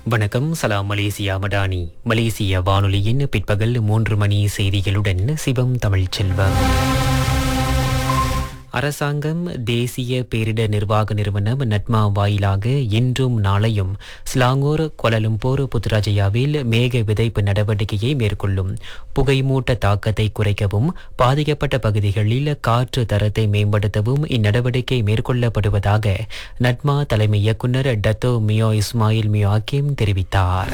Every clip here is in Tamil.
வணக்கம். சலாம் மலேசியா மடானி. மலேசிய வானொலியின் பிற்பகல் 3 மணி செய்திகளுடன் சிவம் தமிழ் செல்வம். அரசாங்கம் தேசிய பேரிடர் நிர்வாக நிறுவனம் நட்மா வாயிலாக இன்றும் நாளையும் ஸ்லாங்கூர், கோலலம்பூர், புத்ராஜயாவில் மேக விதைப்பு நடவடிக்கையை மேற்கொள்ளும். புகைமூட்ட தாக்கத்தை குறைக்கவும் பாதிக்கப்பட்ட பகுதிகளில் காற்று தரத்தை மேம்படுத்தவும் இந்நடவடிக்கை மேற்கொள்ளப்படுவதாக நட்மா தலைமை இயக்குநர் டத்தோ மியோ இஸ்மாயில் மியோ ஹக்கீம் தெரிவித்தார்.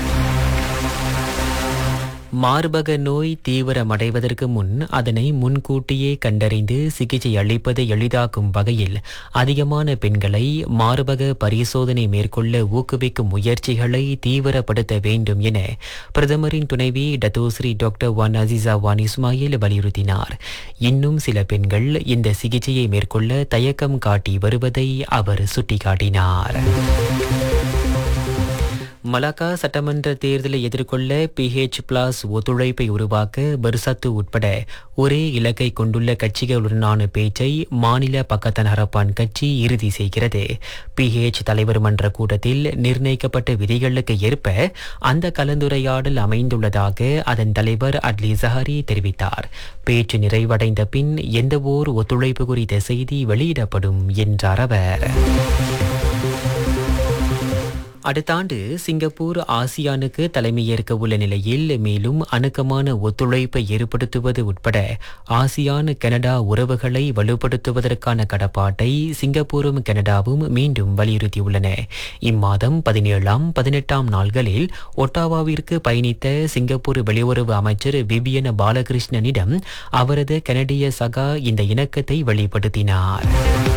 மார்பக நோய் தீவிரமடைவதற்கு முன் அதனை முன்கூட்டியே கண்டறிந்து சிகிச்சை அளிப்பதை எளிதாக்கும் வகையில் அதிகமான பெண்களை மார்பக பரிசோதனை மேற்கொள்ள ஊக்குவிக்கும் முயற்சிகளை தீவிரப்படுத்த வேண்டும் என பிரதமரின் துணைவி டத்தோஸ்ரீ டாக்டர் வான் அசிசா வான் இஸ்மாயில் வலியுறுத்தினார். இன்னும் சில பெண்கள் இந்த சிகிச்சையை மேற்கொள்ள தயக்கம் காட்டி வருவதை அவர் சுட்டிக்காட்டினார். மலாக்கா சட்டமன்ற தேர்தலை எதிர்கொள்ள PH+ ஒத்துழைப்பை உருவாக்க பெர்சத்து உட்பட ஒரே இலக்கை கொண்டுள்ள கட்சிகளுடனான பேச்சை மாநில பக்கத்தன் ஹரப்பான் கட்சி இறுதி செய்கிறது. PH தலைவர் மன்ற கூட்டத்தில் நிர்ணயிக்கப்பட்ட விதிகளுக்கு ஏற்ப அந்த கலந்துரையாடல் அமைந்துள்ளதாக அதன் தலைவர் அட்லி ஜஹாரி தெரிவித்தார். பேச்சு நிறைவடைந்த பின் எந்தவோர் ஒத்துழைப்பு குறித்த செய்தி வெளியிடப்படும் என்றார் அவர். அடுத்த ஆண்டு சிங்கப்பூர் ஆசியானுக்கு தலைமையேற்க உள்ள நிலையில் மேலும் அணுக்கமான ஒத்துழைப்பை ஏற்படுத்துவது உட்பட ஆசியான் கனடா உறவுகளை வலுப்படுத்துவதற்கான கடப்பாட்டை சிங்கப்பூரும் கனடாவும் மீண்டும் வலியுறுத்தியுள்ளன. இம்மாதம் 17ஆம் 18ஆம் நாள்களில் ஒட்டாவாவிற்கு பயணித்த சிங்கப்பூர் வெளியுறவு அமைச்சர் விபியன் பாலகிருஷ்ணனிடம் அவரது கனடிய சகா இந்த இணக்கத்தை வெளிப்படுத்தினார்.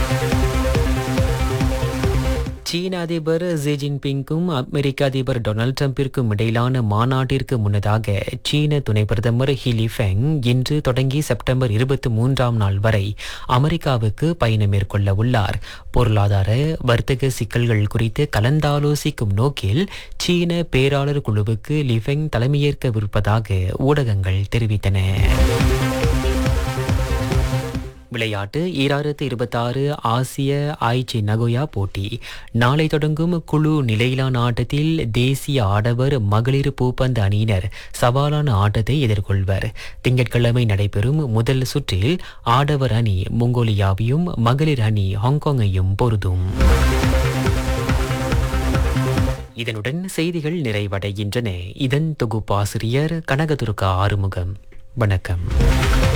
சீன அதிபர் ஜி ஜின்பிங்கும் அமெரிக்க அதிபர் டொனால்ட் ட்ரம்பிற்கும் இடையிலான மாநாட்டிற்கு முன்னதாக சீன துணை பிரதமர் ஹி லிஃபெங் இன்று தொடங்கி செப்டம்பர் 23ஆம் நாள் வரை அமெரிக்காவுக்கு பயணம் மேற்கொள்ள உள்ளார். பொருளாதார வர்த்தக சிக்கல்கள் குறித்து கலந்தாலோசிக்கும் நோக்கில் சீன பேராளர் குழுவுக்கு லிஃபெங் தலைமையேற்கவிருப்பதாக ஊடகங்கள் தெரிவித்தன. விளையாட்டு 2026 ஆசிய ஆய்ச்சி நகோயா போட்டி நாளை தொடங்கும். குழு நிலையிலான ஆட்டத்தில் தேசிய ஆடவர் மகளிர் பூப்பந்து அணியினர் சவாலான ஆட்டத்தை எதிர்கொள்வர். திங்கட்கிழமை நடைபெறும் முதல் சுற்றில் ஆடவர் அணி மொங்கோலியாவையும் மகளிர் அணி ஹாங்காங்கையும் பொருதும். இதனுடன் செய்திகள் நிறைவடைகின்றன. இதன் தொகுப்பாசிரியர் கனகதுர்கா ஆறுமுகம். வணக்கம்.